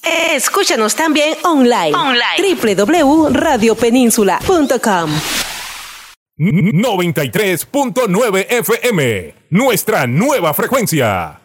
Escúchanos también online. www.radiopeninsula.com 93.9 FM, nuestra nueva frecuencia.